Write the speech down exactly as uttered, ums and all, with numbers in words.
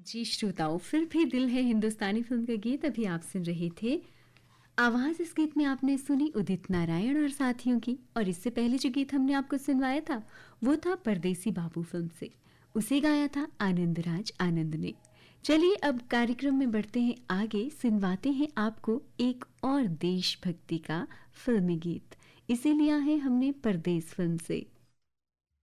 जी श्रोताओं, फिर भी दिल है हिंदुस्तानी फिल्म का गीत अभी आप सुन रहे थे। आवाज इस गीत में आपने सुनी उदित नारायण और साथियों की, और इससे पहले जो गीत हमने आपको सुनवाया था वो था परदेसी बाबू फिल्म से। उसे गाया था आनंद राज आनंद ने। चलिए अब कार्यक्रम में बढ़ते हैं आगे, सुनवाते हैं आपको एक और देशभक्ति का फिल्मी गीत। इसे लिया है हमने परदेस फिल्म से।